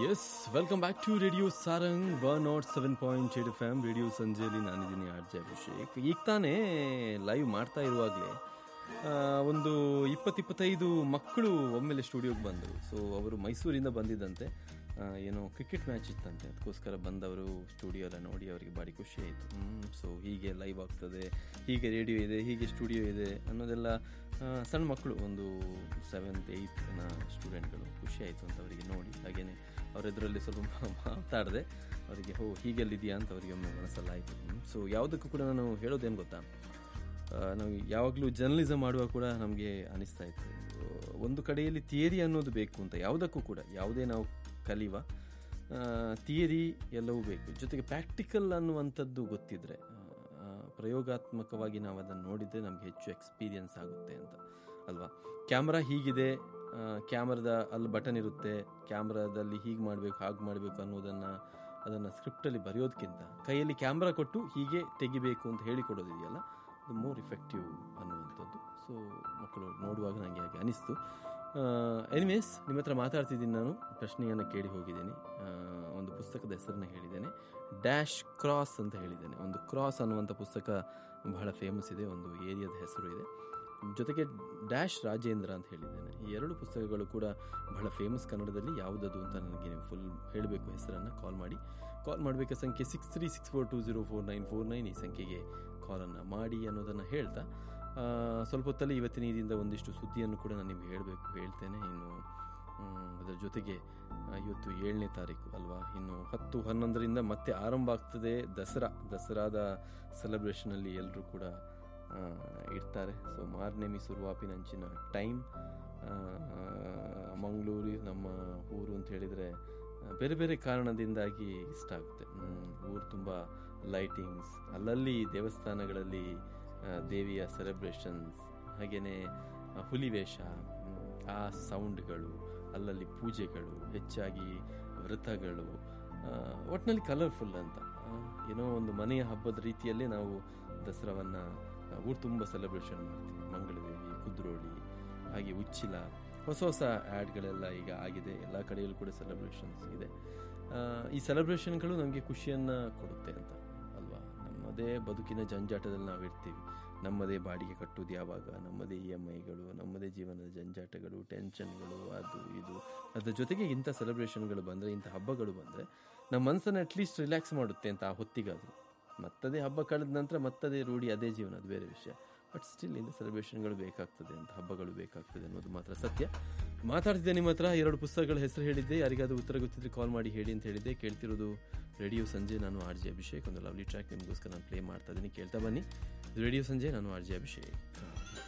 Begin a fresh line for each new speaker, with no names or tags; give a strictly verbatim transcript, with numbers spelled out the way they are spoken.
S welcome back to radio Sarang one not seven point eight F M. Radio ಸಂಜೆಯಲ್ಲಿ ನಾನಿದ್ದೀನಿ R J Abhishek. ಈಗ ತಾನೇ live ಮಾಡ್ತಾ ಇರುವಾಗಲೇ ಒಂದು ಇಪ್ಪತ್ತಿಪ್ಪತ್ತೈದು ಮಕ್ಕಳು ಒಮ್ಮೆಲೆ ಸ್ಟುಡಿಯೋಗೆ ಬಂದರು. ಸೊ ಅವರು ಮೈಸೂರಿಂದ ಬಂದಿದ್ದಂತೆ, ಏನೋ ಕ್ರಿಕೆಟ್ ಮ್ಯಾಚ್ ಇತ್ತಂತೆ, ಅದಕ್ಕೋಸ್ಕರ ಬಂದವರು ಸ್ಟುಡಿಯೋ ಎಲ್ಲ ನೋಡಿ ಅವರಿಗೆ ಭಾರಿ ಖುಷಿ ಆಯಿತು. ಸೊ ಹೀಗೆ ಲೈವ್ ಆಗ್ತದೆ, ಹೀಗೆ ರೇಡಿಯೋ ಇದೆ, ಹೀಗೆ ಸ್ಟುಡಿಯೋ ಇದೆ ಅನ್ನೋದೆಲ್ಲ ಸಣ್ಣ ಮಕ್ಕಳು, ಒಂದು ಸೆವೆಂತ್ ಏಯ್ತ್ನ ಸ್ಟೂಡೆಂಟ್ಗಳು, ಖುಷಿ ಆಯಿತು ಅಂತ ಅವರಿಗೆ ನೋಡಿ. ಹಾಗೆಯೇ ಅವರೆದುರಲ್ಲಿ ಸ್ವಲ್ಪ ಮಾತಾಡಿದೆ ಅವರಿಗೆ, ಹೋ ಹೀಗೆಲ್ಲಿದೆಯಾ ಅಂತ ಅವರಿಗೆ ಒಮ್ಮೆ ಮನಸ್ಸಲ್ಲ ಆಯಿತು. ಸೊ ಯಾವುದಕ್ಕೂ ಕೂಡ ನಾನು ಹೇಳೋದೇನು ಗೊತ್ತಾ, ನಾವು ಯಾವಾಗಲೂ ಜರ್ನಲಿಸಮ್ ಮಾಡುವಾಗ ಕೂಡ ನಮಗೆ ಅನಿಸ್ತಾ ಇತ್ತು, ಒಂದು ಕಡೆಯಲ್ಲಿ ಥಿಯರಿ ಅನ್ನೋದು ಬೇಕು ಅಂತ. ಯಾವುದಕ್ಕೂ ಕೂಡ ಯಾವುದೇ ನಾವು ಕಲಿಯುವ ಥಿಯರಿ ಎಲ್ಲವೂ ಬೇಕು, ಜೊತೆಗೆ ಪ್ರಾಕ್ಟಿಕಲ್ ಅನ್ನುವಂಥದ್ದು ಗೊತ್ತಿದ್ರೆ, ಪ್ರಯೋಗಾತ್ಮಕವಾಗಿ ನಾವು ಅದನ್ನು ನೋಡಿದರೆ ನಮಗೆ ಹೆಚ್ಚು ಎಕ್ಸ್ಪೀರಿಯನ್ಸ್ ಆಗುತ್ತೆ ಅಂತ ಅಲ್ವಾ. ಕ್ಯಾಮ್ರಾ ಹೀಗಿದೆ, ಕ್ಯಾಮ್ರಾದ ಅಲ್ಲಿ ಬಟನ್ ಇರುತ್ತೆ, ಕ್ಯಾಮ್ರಾದಲ್ಲಿ ಹೀಗೆ ಮಾಡಬೇಕು ಹಾಗೆ ಮಾಡಬೇಕು ಅನ್ನೋದನ್ನು ಅದನ್ನು ಸ್ಕ್ರಿಪ್ಟಲ್ಲಿ ಬರೆಯೋದಕ್ಕಿಂತ ಕೈಯಲ್ಲಿ ಕ್ಯಾಮ್ರಾ ಕೊಟ್ಟು ಹೀಗೆ ತೆಗಿಬೇಕು ಅಂತ ಹೇಳಿಕೊಡೋದಿದೆಯಲ್ಲ, ಅದು ಮೋರ್ ಇಫೆಕ್ಟಿವ್ ಅನ್ನುವಂಥದ್ದು. ಸೊ ಮಕ್ಕಳು ನೋಡುವಾಗ ನನಗೆ ಹಾಗೆ ಅನಿಸ್ತು. ಎನಿವೇಸ್, ನಿಮ್ಮ ಹತ್ರ ಮಾತಾಡ್ತಿದ್ದೀನಿ, ನಾನು ಪ್ರಶ್ನೆಯನ್ನು ಕೇಳಿ ಹೋಗಿದ್ದೀನಿ, ಒಂದು ಪುಸ್ತಕದ ಹೆಸರನ್ನ ಹೇಳಿದ್ದೇನೆ, ಡ್ಯಾಶ್ ಕ್ರಾಸ್ ಅಂತ ಹೇಳಿದ್ದೇನೆ. ಒಂದು ಕ್ರಾಸ್ ಅನ್ನುವಂಥ ಪುಸ್ತಕ ಬಹಳ ಫೇಮಸ್ ಇದೆ, ಒಂದು ಏರಿಯಾದ ಹೆಸರು ಇದೆ, ಜೊತೆಗೆ ಡ್ಯಾಶ್ ರಾಜೇಂದ್ರ ಅಂತ ಹೇಳಿದ್ದೇನೆ. ಈ ಎರಡು ಪುಸ್ತಕಗಳು ಕೂಡ ಬಹಳ ಫೇಮಸ್ ಕನ್ನಡದಲ್ಲಿ. ಯಾವುದದು ಅಂತ ನನಗೆ ನೀವು ಫುಲ್ ಹೇಳಬೇಕು ಹೆಸರನ್ನು, ಕಾಲ್ ಮಾಡಿ. ಕಾಲ್ ಮಾಡಬೇಕಾದ ಸಂಖ್ಯೆ six three six four to zero four nine four nine ಈ ಸಂಖ್ಯೆಗೆ ಕಾಲನ್ನು ಮಾಡಿ ಅನ್ನೋದನ್ನು ಹೇಳ್ತಾ, ಸ್ವಲ್ಪ ಹೊತ್ತಲ್ಲಿ ಇವತ್ತಿನ ಇದರಿಂದ ಒಂದಿಷ್ಟು ಸುದ್ದಿಯನ್ನು ಕೂಡ ನಾನು ನಿಮ್ಗೆ ಹೇಳಬೇಕು ಹೇಳ್ತೇನೆ. ಇನ್ನು ಅದರ ಜೊತೆಗೆ ಇವತ್ತು ಏಳನೇ ತಾರೀಕು ಅಲ್ವಾ, ಇನ್ನು ಹತ್ತು ಹನ್ನೊಂದರಿಂದ ಮತ್ತೆ ಆರಂಭ ಆಗ್ತದೆ ದಸರಾ. ದಸರಾದ ಸೆಲೆಬ್ರೇಷನಲ್ಲಿ ಎಲ್ಲರೂ ಕೂಡ ಇರ್ತಾರೆ. ಸೊ ಮಾರನೇ ಮೀಸುರುವಾಪಿನಂಚಿನ ಟೈಮ್. ಮಂಗಳೂರು ನಮ್ಮ ಊರು ಅಂತ ಹೇಳಿದರೆ ಬೇರೆ ಬೇರೆ ಕಾರಣದಿಂದಾಗಿ ಇಷ್ಟ ಆಗುತ್ತೆ. ಊರು ತುಂಬ ಲೈಟಿಂಗ್ಸ್, ಅಲ್ಲಲ್ಲಿ ದೇವಸ್ಥಾನಗಳಲ್ಲಿ ದೇವಿಯ ಸೆಲೆಬ್ರೇಷನ್ಸ್, ಹಾಗೆಯೇ ಹುಲಿವೇಷ, ಆ ಸೌಂಡ್ಗಳು, ಅಲ್ಲಲ್ಲಿ ಪೂಜೆಗಳು, ಹೆಚ್ಚಾಗಿ ವ್ರತಗಳು, ಒಟ್ಟಿನಲ್ಲಿ ಕಲರ್ಫುಲ್ ಅಂತ. ಏನೋ ಒಂದು ಮನೆಯ ಹಬ್ಬದ ರೀತಿಯಲ್ಲೇ ನಾವು ದಸರಾವನ್ನು ಊರು ತುಂಬ ಸೆಲೆಬ್ರೇಷನ್ ಮಾಡ್ತೀವಿ. ಮಂಗಳದೇವಿ, ಕುದ್ರೋಳಿ, ಹಾಗೆ ಉಚ್ಚಿಲ, ಹೊಸ ಹೊಸ ಆ್ಯಡ್ಗಳೆಲ್ಲ ಈಗ ಆಗಿದೆ, ಎಲ್ಲ ಕಡೆಯಲ್ಲೂ ಕೂಡ ಸೆಲೆಬ್ರೇಷನ್ಸ್ ಇದೆ. ಈ ಸೆಲೆಬ್ರೇಷನ್ಗಳು ನಮಗೆ ಖುಷಿಯನ್ನು ಕೊಡುತ್ತೆ ಅಂತ ಅಲ್ವಾ. ನಮ್ಮದೇ ಬದುಕಿನ ಜಂಜಾಟದಲ್ಲಿ ನಾವು ಇರ್ತೀವಿ, ನಮ್ಮದೇ ಬಾಡಿಗೆ ಕಟ್ಟೋದು ಯಾವಾಗ, ನಮ್ಮದೇ ಇ ಎಮ್ ಐಗಳು, ನಮ್ಮದೇ ಜೀವನದ ಜಂಜಾಟಗಳು, ಟೆನ್ಷನ್ಗಳು, ಅದು ಇದು. ಅದ್ರ ಜೊತೆಗೆ ಇಂಥ ಸೆಲೆಬ್ರೇಷನ್ಗಳು ಬಂದರೆ, ಇಂಥ ಹಬ್ಬಗಳು ಬಂದರೆ ನಮ್ಮ ಮನಸ್ಸನ್ನು ಅಟ್ಲೀಸ್ಟ್ ರಿಲ್ಯಾಕ್ಸ್ ಮಾಡುತ್ತೆ ಅಂತ ಆ ಹೊತ್ತಿಗಾದರೂ. ಮತ್ತದೇ ಹಬ್ಬ ಕಳೆದ ನಂತರ ಮತ್ತದೇ ರೂಢಿ, ಅದೇ ಜೀವನ, ಅದು ಬೇರೆ ವಿಷಯ. ಬಟ್ ಸ್ಟಿಲ್ ಇಂಥ ಸೆಲೆಬ್ರೇಷನ್ಗಳು ಬೇಕಾಗ್ತದೆ ಅಂತ, ಹಬ್ಬಗಳು ಬೇಕಾಗ್ತದೆ ಅನ್ನೋದು ಮಾತ್ರ ಸತ್ಯ. ಮಾತಾಡ್ತಿದ್ದೆ ನಿಮ್ಮ ಹತ್ರ, ಎರಡು ಪುಸ್ತಕಗಳ ಹೆಸರು ಹೇಳಿದ್ದೆ, ಯಾರಿಗಾದ್ರೂ ಉತ್ತರ ಗೊತ್ತಿದ್ರೆ ಕಾಲ್ ಮಾಡಿ ಹೇಳಿ ಅಂತ ಹೇಳಿದ್ದೆ. ಕೇಳ್ತಿರೋದು ರೇಡಿಯೋ ಸಂಜೆ, ನಾನು ಆರ್ ಜೆ ಅಭಿಷೇಕ್. ಒಂದು ಲವ್ಲಿ ಟ್ರ್ಯಾಕ್ ನಿಮಗೋಸ್ಕರ ನಾನು ಪ್ಲೇ ಮಾಡ್ತಾ ಇದ್ದೀನಿ, ಕೇಳ್ತಾ ಬನ್ನಿ. ರೇಡಿಯೋ ಸಂಜೆ, ನಾನು ಆರ್ ಜೆ ಅಭಿಷೇಕ್.